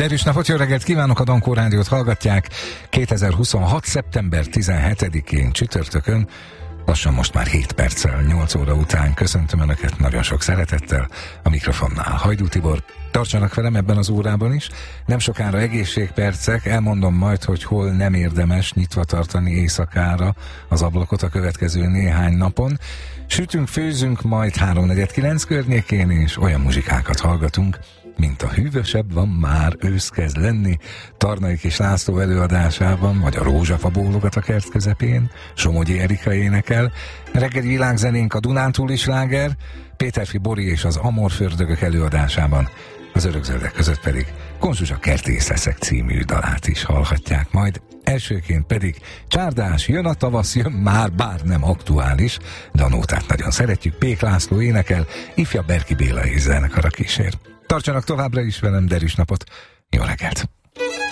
Derűs napot, jó reggelt kívánok, a Dankó Rádiót hallgatják 2026. szeptember 17-én csütörtökön, lassan most már 7 perccel 8 óra után köszöntöm Önöket nagyon sok szeretettel, a mikrofonnál Hajdú Tibor. Tartsanak velem ebben az órában is, nem sokára egészségpercek, elmondom majd, hogy hol nem érdemes nyitva tartani éjszakára az ablakot a következő néhány napon. Sütünk, főzünk majd 3-4-9 környékén, és olyan muzsikákat hallgatunk, mint a Hűvösebb van már, ősz kezd lenni, Tarnaik és László előadásában, vagy a Rózsafa bólogat a kert közepén, Somogyi Erika énekel, reggeli világzenénk a Dunántúli sláger, Péterfi Bori és az Amorfördögök előadásában, az Örökzöldek között pedig Konzsuzsa Kertész leszek című dalát is hallhatják majd. Elsőként pedig Csárdás, jön a tavasz, jön már, bár nem aktuális, de a nótát nagyon szeretjük, Pék László énekel, ifja Berki Béla és zenekara kísér. Tartsanak továbbra is velem, Derűs napot, jó reggelt!